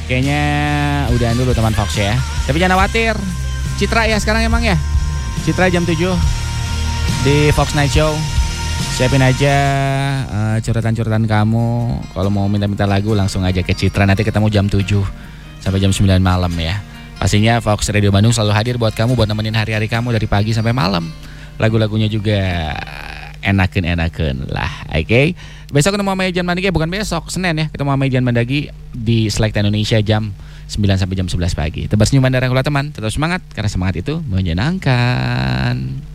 Kayaknya udahan dulu teman Fox ya. Tapi jangan khawatir, Citra ya sekarang emang ya. Citra jam 7 di Fox Night Show. Siapin aja curhatan-curhatan kamu. Kalau mau minta-minta lagu langsung aja ke Citra. Nanti ketemu jam 7 sampai jam 9 malam ya. Pastinya Fox Radio Bandung selalu hadir buat kamu, buat nemenin hari-hari kamu dari pagi sampai malam. Lagu-lagunya juga enaken lah, oke? Besok ketemu sama Ejan Mandagi, bukan besok, Senin ya. Ketemu sama Ejan Mandagi di Selekta Indonesia jam 9 sampai jam 11 pagi. Tebar senyuman darah gula teman, tetap semangat karena semangat itu menyenangkan.